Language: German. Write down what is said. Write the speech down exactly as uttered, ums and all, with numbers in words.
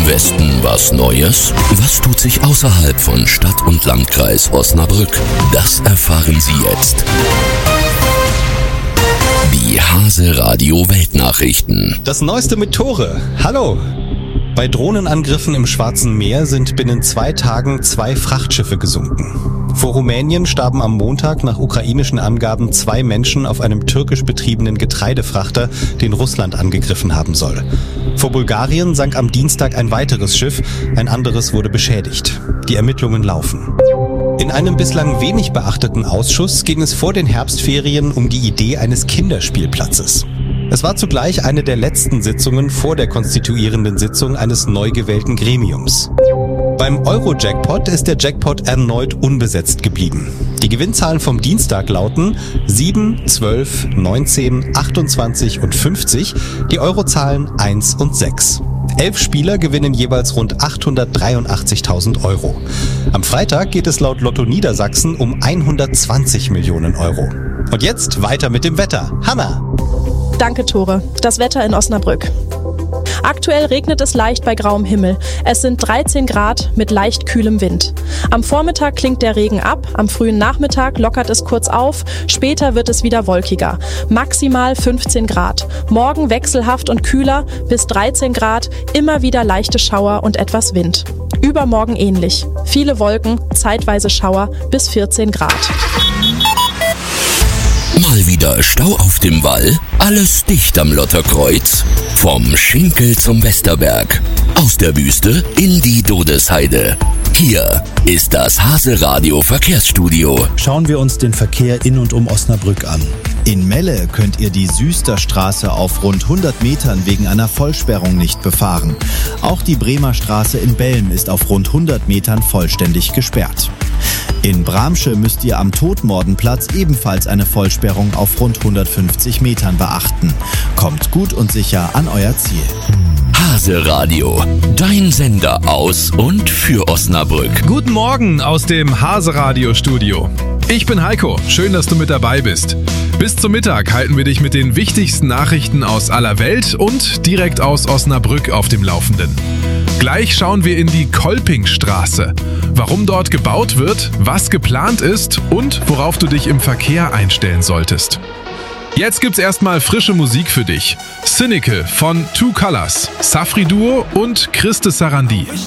Westen was Neues? Was tut sich außerhalb von Stadt und Landkreis Osnabrück? Das erfahren Sie jetzt. Die Hase Radio Weltnachrichten. Das Neueste mit Tore. Hallo! Bei Drohnenangriffen im Schwarzen Meer sind binnen zwei Tagen zwei Frachtschiffe gesunken. Vor Rumänien starben am Montag nach ukrainischen Angaben zwei Menschen auf einem türkisch betriebenen Getreidefrachter, den Russland angegriffen haben soll. Vor Bulgarien sank am Dienstag ein weiteres Schiff, ein anderes wurde beschädigt. Die Ermittlungen laufen. In einem bislang wenig beachteten Ausschuss ging es vor den Herbstferien um die Idee eines Kinderspielplatzes. Es war zugleich eine der letzten Sitzungen vor der konstituierenden Sitzung eines neu gewählten Gremiums. Beim Euro-Jackpot ist der Jackpot erneut unbesetzt geblieben. Die Gewinnzahlen vom Dienstag lauten sieben, zwölf, neunzehn, achtundzwanzig und fünfzig, die Eurozahlen eins und sechs. Elf Spieler gewinnen jeweils rund achthundertdreiundachtzigtausend Euro. Am Freitag geht es laut Lotto Niedersachsen um hundertzwanzig Millionen Euro. Und jetzt weiter mit dem Wetter. Hanna! Danke, Tore. Das Wetter in Osnabrück. Aktuell regnet es leicht bei grauem Himmel. Es sind dreizehn Grad mit leicht kühlem Wind. Am Vormittag klingt der Regen ab, am frühen Nachmittag lockert es kurz auf, später wird es wieder wolkiger. Maximal fünfzehn Grad. Morgen wechselhaft und kühler, bis dreizehn Grad, immer wieder leichte Schauer und etwas Wind. Übermorgen ähnlich. Viele Wolken, zeitweise Schauer, bis vierzehn Grad. Mal wieder Stau auf dem Wall? Alles dicht am Lotterkreuz? Vom Schinkel zum Westerberg. Aus der Wüste in die Dodesheide. Hier ist das Hase Radio Verkehrsstudio. Schauen wir uns den Verkehr in und um Osnabrück an. In Melle könnt ihr die Süsterstraße auf rund hundert Metern wegen einer Vollsperrung nicht befahren. Auch die Bremer Straße in Belm ist auf rund hundert Metern vollständig gesperrt. In Bramsche müsst ihr am Todmordenplatz ebenfalls eine Vollsperrung auf rund hundertfünfzig Metern beachten. Kommt gut und sicher an euer Ziel. Hase Radio, dein Sender aus und für Osnabrück. Guten Morgen aus dem Hase Radio Studio. Ich bin Heiko, schön, dass du mit dabei bist. Bis zum Mittag halten wir dich mit den wichtigsten Nachrichten aus aller Welt und direkt aus Osnabrück auf dem Laufenden. Gleich schauen wir in die Kolpingstraße. Warum dort gebaut wird, was geplant ist und worauf du dich im Verkehr einstellen solltest. Jetzt gibt's erstmal frische Musik für dich. Cynical von Two Colors, Safri Duo und Christe Sarandi.